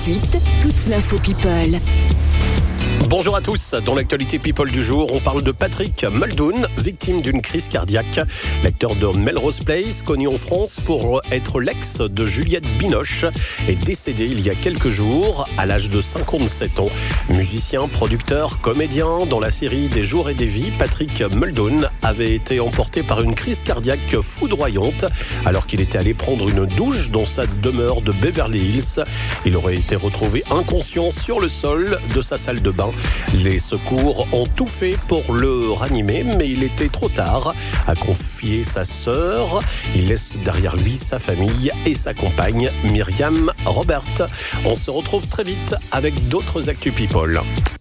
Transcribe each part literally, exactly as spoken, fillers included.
suite, toute l'info People. Bonjour à tous. Dans l'actualité People du jour, on parle de Patrick Muldoon, victime d'une crise cardiaque. L'acteur de Melrose Place, connu en France pour être l'ex de Juliette Binoche, est décédé il y a quelques jours à l'âge de cinquante-sept ans. Musicien, producteur, comédien, dans la série Des jours et des vies, Patrick Muldoon avait été emporté par une crise cardiaque foudroyante alors qu'il était allé prendre une douche dans sa demeure de Beverly Hills. Il aurait été retrouvé inconscient sur le sol de sa salle de bain. Les secours ont tout fait pour le ranimer, mais il était trop tard, a confié sa sœur. Il laisse derrière lui sa famille et sa compagne, Myriam Robert. On se retrouve très vite avec d'autres Actu People.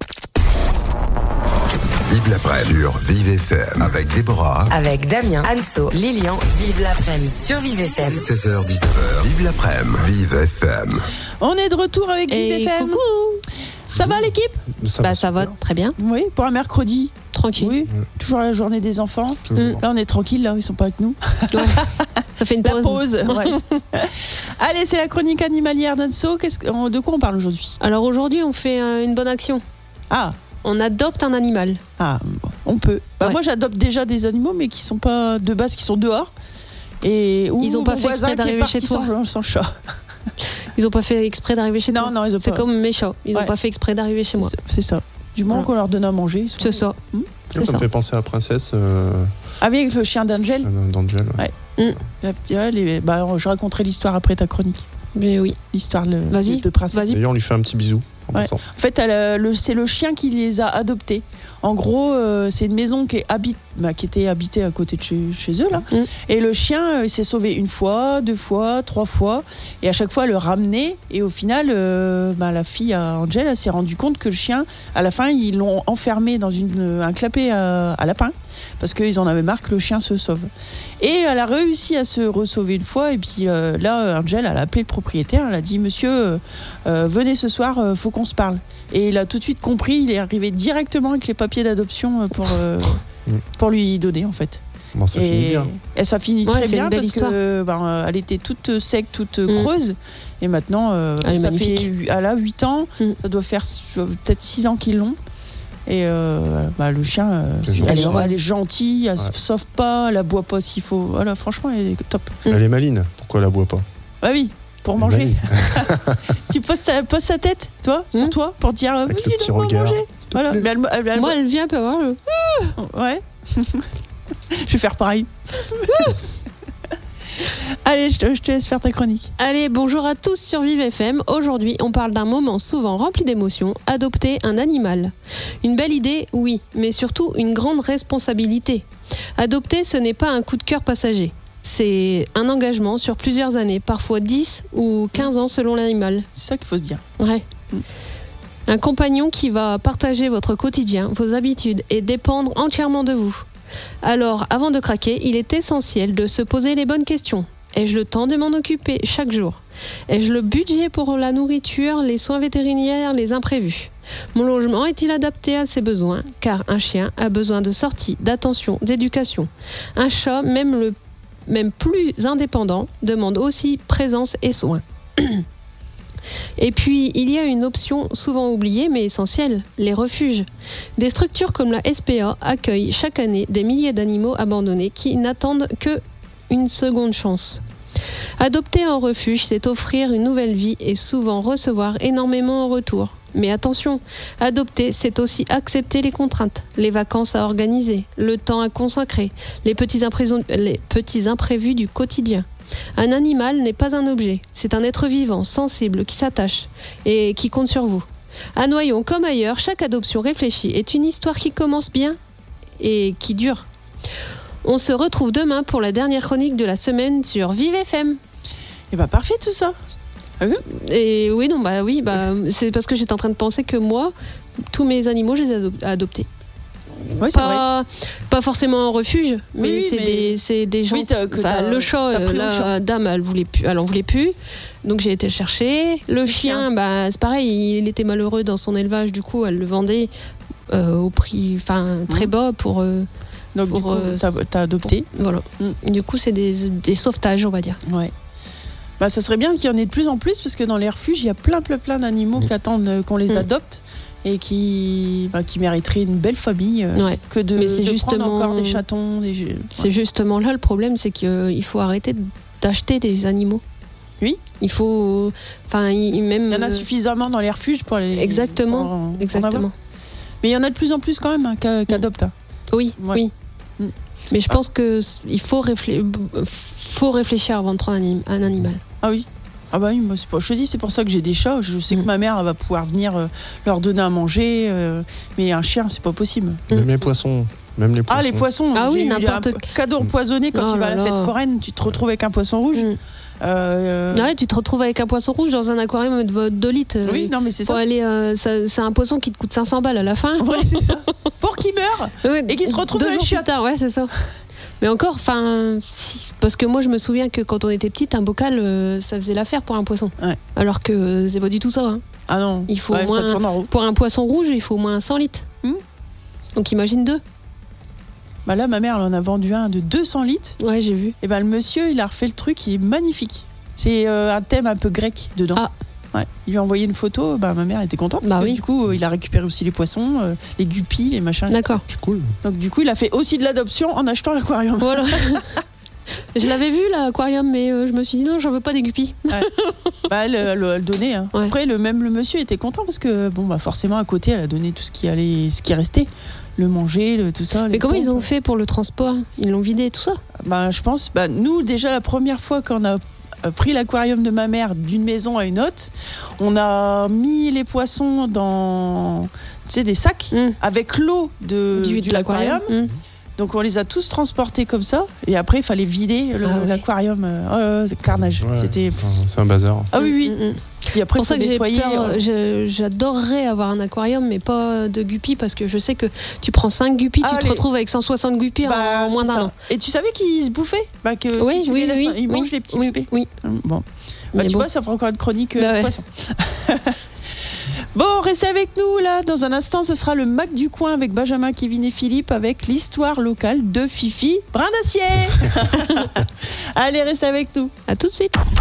Vive l'après-midi sur Vive F M avec Déborah, avec Damien, Anso, Lilian. Vive l'après-midi sur Vive F M. seize heures dix-neuf heures. Vive l'après-midi, Vive F M. On est de retour avec Vive Et F M. coucou. Ça va l'équipe ? Ça, bah, va, ça va très bien. Oui, pour un mercredi. Tranquille. Oui, ouais. Toujours la journée des enfants. Mmh. Là, on est tranquille, là, ils sont pas avec nous. Ouais. Ça fait une pause. La pause, ouais. Allez, c'est la chronique animalière d'Anso. Qu'est-ce que, de quoi on parle aujourd'hui ? Alors aujourd'hui, on fait euh, une bonne action. Ah. On adopte un animal. Ah, on peut. Bah, ouais. Moi, j'adopte déjà des animaux, mais qui sont pas de base, qui sont dehors. Et où ils ont pas fait exprès d'arriver chez toi. Sans, sans chat. Ils ont pas fait exprès d'arriver chez non, toi. Non, ils ont c'est pas. comme mes chats. Ils ouais. ont pas fait exprès d'arriver chez moi. C'est, c'est ça. Du moment ouais. qu'on leur donne à manger. Sont... C'est ça. Mmh. C'est ça, ça me fait penser à Princesse. Euh... Avec le chien d'Angel. D'Angel, ouais. ouais. Mmh. La petite, ouais, les... bah, je raconterai l'histoire après ta chronique. Mais oui. L'histoire le... Vas-y. de Princesse. Vas-y. D'ailleurs, on lui fait un petit bisou. En, ouais. en fait, elle, le, c'est le chien qui les a adoptés. En gros, euh, c'est une maison qui, est habite, bah, qui était habitée à côté de chez, chez eux. Là. Mm. Et le chien euh, s'est sauvé une fois, deux fois, trois fois. Et à chaque fois, elle le ramenait. Et au final, euh, bah, la fille, Angel, elle s'est rendue compte que le chien, à la fin, ils l'ont enfermé dans une, un clapet à, à lapin. Parce qu'ils en avaient marre que le chien se sauve. Et elle a réussi à se re-sauver une fois. Et puis euh, là, Angel, elle a appelé le propriétaire. Elle a dit, monsieur, euh, venez ce soir, euh, faut qu'on se parle. Et il a tout de suite compris. Il est arrivé directement avec les papiers d'adoption pour, euh, pour lui donner, en fait. Bon, ça et, finit bien. Et ça finit ouais, très bien parce histoire. que ben, elle était toute sec, toute mmh. creuse. Et maintenant, euh, ça fait, elle a huit ans. Mmh. Ça doit faire peut-être six ans qu'ils l'ont. Et euh, bah, le chien, euh, elle, est, elle est gentille, elle ne ouais. se sauve pas, elle aboie pas s'il faut. Voilà, franchement, elle est top. Elle est maline, pourquoi elle aboie pas ? Bah oui, pour elle manger. Tu poses sa, poses sa tête, toi, mmh. sur toi, pour dire avec oui, le petit regard. Manger. Voilà. Mais elle, elle, elle, Moi, elle vient un peu voir. Le... Ouais. Je vais faire pareil. Allez, je te, je te laisse faire ta chronique. Allez, bonjour à tous sur Vive F M. Aujourd'hui, on parle d'un moment souvent rempli d'émotions, adopter un animal. Une belle idée, oui, mais surtout une grande responsabilité. Adopter, ce n'est pas un coup de cœur passager. C'est un engagement sur plusieurs années, parfois dix ou quinze ans selon l'animal. C'est ça qu'il faut se dire. Ouais. Mm. Un compagnon qui va partager votre quotidien, vos habitudes et dépendre entièrement de vous. Alors, avant de craquer, il est essentiel de se poser les bonnes questions. Ai-je le temps de m'en occuper chaque jour ? Ai-je le budget pour la nourriture, les soins vétérinaires, les imprévus ? Mon logement est-il adapté à ses besoins ? Car un chien a besoin de sortie, d'attention, d'éducation. Un chat, même, le, même plus indépendant, demande aussi présence et soins. Et puis, il y a une option souvent oubliée mais essentielle, les refuges. Des structures comme la S P A accueillent chaque année des milliers d'animaux abandonnés qui n'attendent que une seconde chance. Adopter un refuge, c'est offrir une nouvelle vie et souvent recevoir énormément en retour. Mais attention, adopter, c'est aussi accepter les contraintes, les vacances à organiser, le temps à consacrer, les petits, impré- les petits imprévus du quotidien. Un animal n'est pas un objet, c'est un être vivant, sensible, qui s'attache et qui compte sur vous. À Noyon comme ailleurs, chaque adoption réfléchie est une histoire qui commence bien et qui dure. On se retrouve demain pour la dernière chronique de la semaine sur Vive F M. Et bah parfait tout ça. Ah oui et oui, non, bah oui, bah, c'est parce que j'étais en train de penser que moi, tous mes animaux, je les ai adop- adoptés. Oui, c'est pas, vrai. pas forcément en refuge, mais, oui, c'est, mais... Des, c'est des gens. Oui, t'as, que t'as, le chat, la dame, elle voulait plus, elle en voulait plus, donc j'ai été le chercher. Le, le chien, chien. Bah, c'est pareil, il était malheureux dans son élevage, du coup, elle le vendait euh, au prix, enfin très bas pour. Euh, donc pour, du coup, euh, t'as, t'as adopté. Pour, voilà. Mm. Du coup, c'est des, des sauvetages, on va dire. Ouais. Bah, ça serait bien qu'il y en ait de plus en plus parce que dans les refuges, il y a plein, plein, plein d'animaux mmh. qui attendent euh, qu'on les mmh. adopte et qui, bah, qui mériteraient une belle famille euh, ouais. que de, Mais c'est de justement... prendre encore des chatons. Des... Ouais. C'est justement là le problème, c'est qu'il euh, faut arrêter d'acheter des animaux. Oui. Il faut, enfin, il, même. Il y en a suffisamment dans les refuges pour les. Exactement. Pour en, exactement. En Mais il y en a de plus en plus quand même hein, qui, qui adoptent. Hein. Oui, ouais. oui. Mm. Mais je pense que il faut, réflé... faut réfléchir avant de prendre un, anim... un animal. Ah oui. Ah bah oui, moi c'est pas... je te dis, c'est pour ça que j'ai des chats. Je sais mm. que ma mère elle va pouvoir venir euh, leur donner à manger, euh, mais un chien c'est pas possible. Même mm. les poissons. Même les poissons. Ah les poissons. Ah oui, n'importe. Un cadeau empoisonné quand oh tu vas à la là fête là. foraine, tu te retrouves avec un poisson rouge. Mm. Euh... Ouais, tu te retrouves avec un poisson rouge dans un aquarium de deux litres. Oui, non, mais c'est ça. Aller, euh, ça. C'est un poisson qui te coûte cinq cents balles à la fin. Ouais, c'est ça. Pour qu'il meure ouais, et qu'il se retrouve deux dans les jours chiottes. Plus tard, ouais, c'est ça. Mais encore, enfin, si, parce que moi je me souviens que quand on était petite, un bocal, euh, ça faisait l'affaire pour un poisson. Ouais. Alors que euh, c'est pas du tout ça. Hein. Ah non. Il faut ouais, au moins, pour un poisson rouge, il faut au moins cent litres. Hum. Donc imagine deux. Bah là, ma mère, elle en a vendu un de deux cents litres. Ouais, j'ai vu. Et ben le monsieur, il a refait le truc, il est magnifique. C'est euh, un thème un peu grec dedans. Ah. Ouais. Il lui a envoyé une photo, bah, ma mère était contente. Bah oui. Du coup, euh, il a récupéré aussi les poissons, euh, les guppies, les machins. D'accord. C'est cool. Donc du coup, il a fait aussi de l'adoption en achetant l'aquarium. Voilà. Je l'avais vu l'aquarium, mais euh, je me suis dit non, j'en veux pas des guppies. Ouais. Bah, elle, elle, elle donnait. Hein. Ouais. Après, le, même le monsieur était content parce que bon, bah, forcément à côté, elle a donné tout ce qui allait, ce qui restait. Le manger, le, tout ça. Mais comment pompes. Ils ont fait pour le transport? Ils l'ont vidé, tout ça? Bah, je pense. Bah, nous, déjà, la première fois qu'on a pris l'aquarium de ma mère d'une maison à une autre, on a mis les poissons dans tu sais, des sacs mmh. avec l'eau de, du, de, de l'aquarium. l'aquarium. Mmh. Donc on les a tous transportés comme ça. Et après, il fallait vider le, ah ouais. l'aquarium. Oh, c'est carnage. Ouais, C'était... C'est un bazar. Ah oui, oui. Mmh. Et après, c'est pour ça que j'ai nettoyer, peur. euh... je, j'adorerais avoir un aquarium, mais pas de guppies, parce que je sais que tu prends cinq guppies, ah, tu te les... retrouves avec cent soixante guppies bah, en moins d'un an. Et tu savais qu'ils se bouffaient bah, que oui, si tu oui, les laisses, oui, ils oui, mangent les petits oui, guppies. Oui. Bon. Bah, tu bon. vois, ça fera encore une chronique euh, bah ouais. poisson. Bon, restez avec nous là. Dans un instant, ce sera le Mac du coin avec Benjamin, Kevin et Philippe avec l'histoire locale de Fifi Brin d'Acier. Allez, restez avec nous. À tout de suite.